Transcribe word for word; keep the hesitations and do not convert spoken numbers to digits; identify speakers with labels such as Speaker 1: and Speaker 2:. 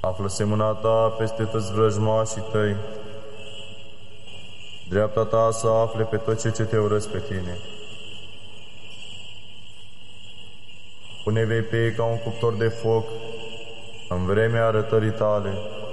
Speaker 1: Află-se mâna ta peste toți vrăjmașii tăi. Dreapta ta să afle pe tot ce, ce te urăsc pe tine. Pune vei pe ei ca un cuptor de foc în vremea arătării tale.